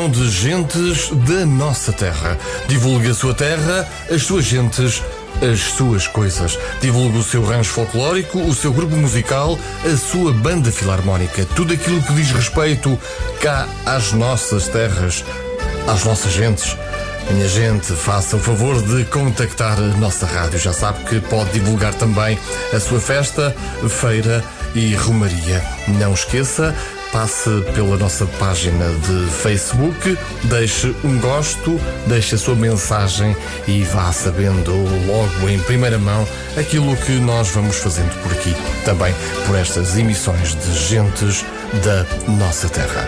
emissão de gentes da nossa terra. Divulgue a sua terra, as suas gentes, as suas coisas. Divulgue o seu rancho folclórico, o seu grupo musical, a sua banda filarmónica. Tudo aquilo que diz respeito cá às nossas terras, às nossas gentes. Minha gente, faça o favor de contactar a nossa rádio. Já sabe que pode divulgar também a sua festa, feira e romaria. Não esqueça, passe pela nossa página de Facebook, deixe um gosto, deixe a sua mensagem e vá sabendo logo em primeira mão aquilo que nós vamos fazendo por aqui, também por estas emissões de gentes da nossa terra.